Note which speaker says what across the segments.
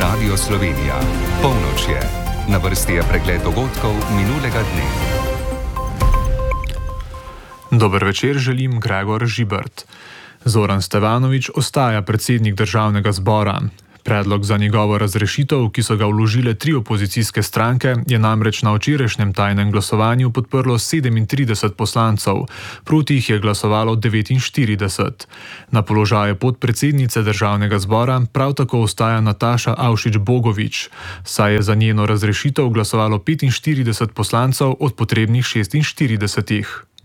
Speaker 1: Radio Slovenija. Polnoč je. Na vrsti je pregled dogodkov minulega dne.
Speaker 2: Dober večer, želim Gregor Žibert. Zoran Stevanović ostaja predsednik državnega zbora. Predlog za njegovo razrešitev, ki so ga vložile 3 opozicijske stranke, je namreč na včerajšnjem tajnem glasovanju podprlo 37 poslancev, proti jih je glasovalo 49. Na položaju podpredsednice državnega zbora prav tako ostaja Nataša Avšič Bogovič, saj je za njeno razrešitev glasovalo 45 poslancev od potrebnih 46.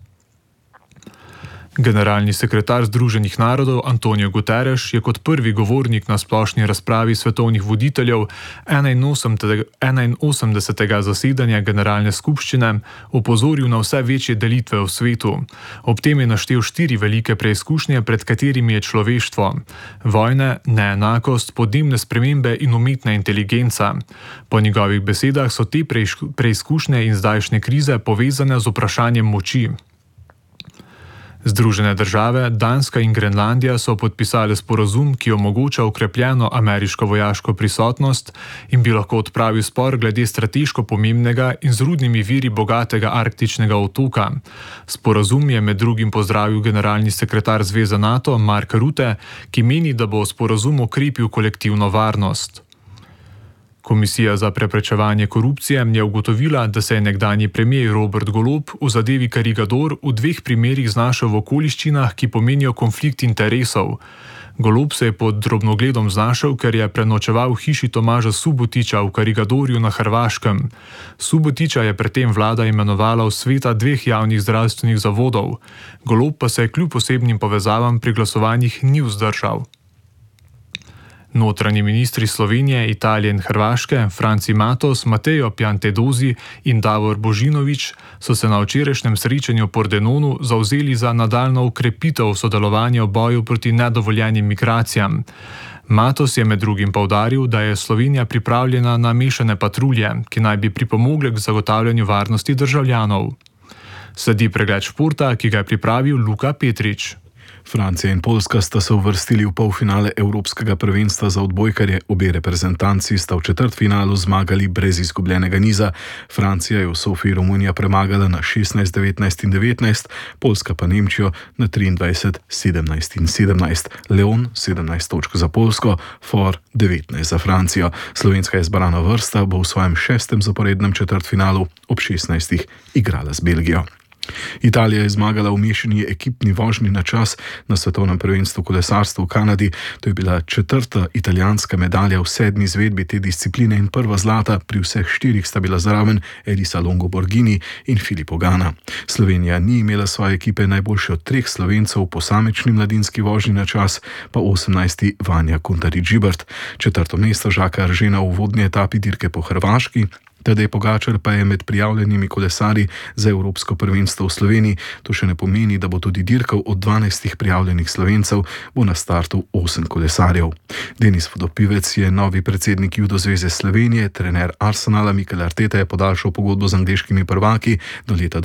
Speaker 2: Generalni sekretar Združenih narodov Antonio Guterres je kot prvi govornik na splošni razpravi svetovnih voditeljev 81. zasedanja Generalne skupščine opozoril na vse večje delitve v svetu. Ob tem je naštel 4 velike preizkušnje, pred katerimi je človeštvo: vojne, neenakost, podnebne spremembe in umetna inteligenca. Po njegovih besedah so te preizkušnje in zdajšnje krize povezane z vprašanjem moči. Združene države, Danska in Grenlandija so podpisali sporazum, ki omogoča okrepljeno ameriško vojaško prisotnost in bi lahko odpravil spor glede strateško pomembnega in z rudnimi viri bogatega arktičnega otoka. Sporazum je med drugim pozdravil generalni sekretar Zveze NATO Mark Rutte, ki meni, da bo sporazum okrepil kolektivno varnost. Komisija za preprečevanje korupcije je ugotovila, da se je nekdanji premier Robert Golob v zadevi Karigador v 2 primerih znašel v okoliščinah, ki pomenijo konflikt interesov. Golob se je pod drobnogledom znašel, ker je prenočeval v hiši Tomaža Subotića v Karigadorju na Hrvaškem. Subotića je predtem vlada imenovala v sveta 2 javnih zdravstvenih zavodov. Golob pa se kljub osebnim povezavam pri glasovanjih ni vzdržal. Notranji ministri Slovenije, Italije in Hrvaške, Franci Matos, Matteo Piantedosi in Davor Božinović, so se na včerajšnjem srečanju v Pordenonu zavzeli za nadaljnjo okrepitev sodelovanja v boju proti nedovoljenim migracijam. Matos je med drugim poudaril, da je Slovenija pripravljena na mešane patrulje, ki naj bi pripomogle k zagotavljanju varnosti državljanov. Sledi pregled športa, ki ga je pripravil Luka Petrič.
Speaker 3: Francija in Poljska sta se uvrstili v polfinale Evropskega prvenstva za odbojkarje. Obe reprezentanci sta v četrtfinalu zmagali brez izgubljenega niza. Francija je v Sofiji Romunija premagala na 16, 19 in 19, Poljska pa Nemčijo na 23, 17 in 17. Leon 17 točk za Poljsko, For 19 za Francijo. Slovenska izbrana vrsta bo v svojem 6. zaporednem četrtfinalu ob 16. igrala z Belgijo. Italija je zmagala v mešani ekipni vožnji na čas na svetovnem prvenstvu kolesarstva v Kanadi. To je bila 4. italijanska medalja v 7. izvedbi te discipline in prva zlata, pri vseh 4 sta bila zraven Elisa Longo Borghini in Filippo Ganna. Slovenija ni imela svoje ekipe, najboljše od 3 Slovencev v posamični mladinski vožnji na čas, pa 18. Vanja Kuntarič-Žibert. 4. mesto Žaka Eržena v uvodni etapi dirke po Hrvaški. Tadej Pogačar pa je med prijavljenimi kolesarji za Evropsko prvenstvo v Sloveniji. To še ne pomeni, da bo tudi dirkal od 12 prijavljenih Slovencev, bo na startu 8 kolesarjev. Denis Vodopivec je novi predsednik Judo zveze Slovenije, trener Arsenala Mikel Arteta je podaljšal pogodbo z angleškimi prvaki do leta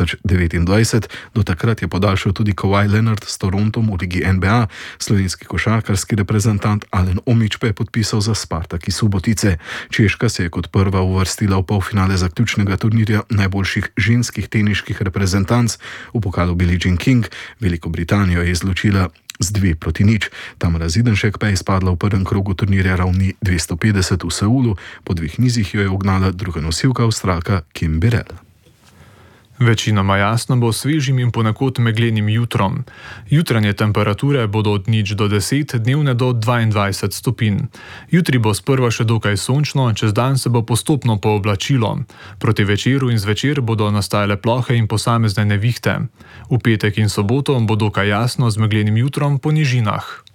Speaker 3: 2029. Do takrat je podaljšal tudi Kawhi Leonard s Torontom v ligi NBA. Slovenski košarkarski reprezentant Alen Omić pa je podpisal za Spartak iz Subotice. Češka se je kot prva uvrstila v polfinale zaključnega turnirja najboljših ženskih teniških reprezentanc v pokalu Billie Jean King. Veliko Britanijo je izločila z 2-0. Tamara Zidenšek pa je izpadla v prvem krogu turnirja ravni 250 v Seulu. Po 2 nizih jo je ugnala druga nosilka Avstralka Kim Birrell.
Speaker 2: Večinoma jasno bo svežim in ponekod meglenim jutrom. Jutranje temperature bodo od 0 do 10, dnevne do 22 stopinj. Jutri bo sprva še dokaj sončno, čez dan se bo postopno pooblačilo. Proti večeru in zvečer bodo nastajale plohe in posamezne nevihte. V petek in soboto bo dokaj jasno z meglenim jutrom po nižinah.